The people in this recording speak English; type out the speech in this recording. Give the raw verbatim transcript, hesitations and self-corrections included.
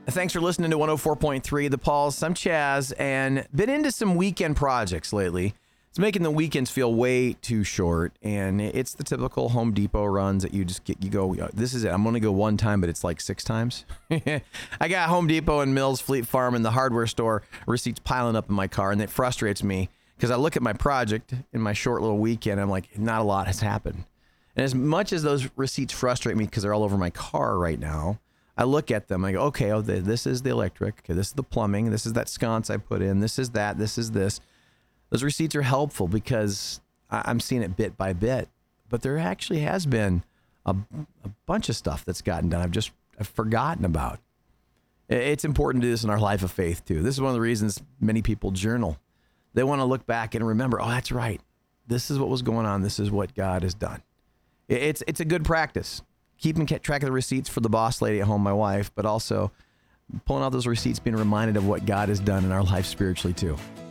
Thanks for listening to one oh four point three The Pulse. I'm Chaz, and been into some weekend projects lately. It's making the weekends feel way too short, and it's the typical Home Depot runs that you just get, you go, this is it. I'm going to go one time, but it's like six times. I got Home Depot and Mills, Fleet Farm, and the hardware store receipts piling up in my car, and it frustrates me because I look at my project in my short little weekend, I'm like, not a lot has happened. And as much as those receipts frustrate me because they're all over my car right now, I look at them, I go, okay, oh, this is the electric, okay, this is the plumbing, this is that sconce I put in, this is that, this is this. Those receipts are helpful because I'm seeing it bit by bit, but there actually has been a, a bunch of stuff that's gotten done I've just I've forgotten about. It's important to do this in our life of faith too. This is one of the reasons many people journal. They want to look back and remember, oh, that's right. This is what was going on. This is what God has done. It's, it's a good practice. Keeping track of the receipts for the boss lady at home, my wife, but also pulling out those receipts, being reminded of what God has done in our life spiritually too.